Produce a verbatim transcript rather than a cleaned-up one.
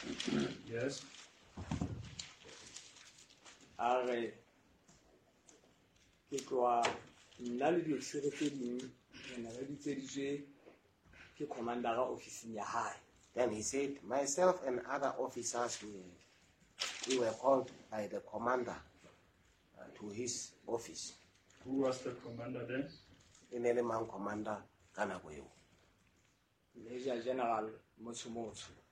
Yes. Are ke tloa nna le di-officer tse ding re ne re bitseditswe ke commander officing ya hae. Then he said, myself and other officers, we, we were called by the commander uh, to his office. Who was the commander then? In any man commander, Kanagoyo. Major General Motsumotsu.